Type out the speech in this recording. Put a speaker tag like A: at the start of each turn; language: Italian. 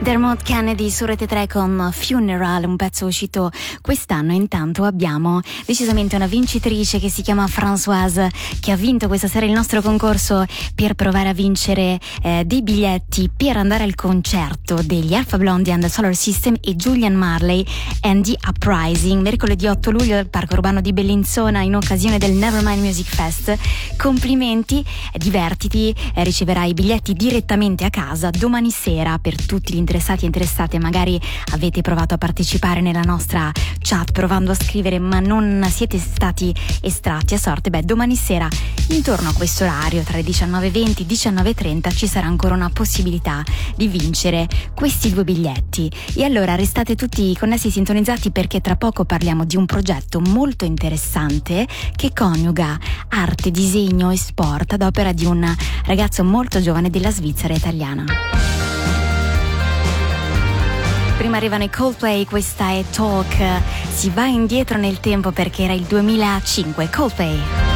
A: Dermot Kennedy su Rete 3 con Funeral, un pezzo uscito quest'anno. Intanto abbiamo decisamente una vincitrice che si chiama Françoise, che ha vinto questa sera il nostro concorso per provare a vincere dei biglietti per andare al concerto degli Alpha Blondy and the Solar System e Julian Marley and the Uprising, mercoledì 8 luglio al Parco Urbano di Bellinzona in occasione del Nevermind Music Fest. Complimenti, divertiti, riceverai i biglietti direttamente a casa domani sera. Per tutti gli interessati e interessate, magari avete provato a partecipare nella nostra chat provando a scrivere ma non siete stati estratti a sorte, domani sera intorno a questo orario tra le 19:20 e 19:30 ci sarà ancora una possibilità di vincere questi due biglietti. E allora restate tutti connessi e sintonizzati, perché tra poco parliamo di un progetto molto interessante che coniuga arte, disegno e sport ad opera di un ragazzo molto giovane della Svizzera italiana. Prima arrivano i Coldplay, questa è Talk. Si va indietro nel tempo perché era il 2005. Coldplay.